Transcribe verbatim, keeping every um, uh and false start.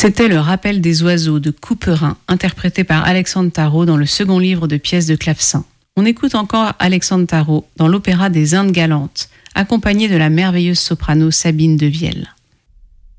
C'était le rappel des oiseaux de Couperin, interprété par Alexandre Tarot dans le second livre de pièces de clavecin. On écoute encore Alexandre Tarot dans l'opéra des Indes galantes, accompagné de la merveilleuse soprano Sabine Devielle.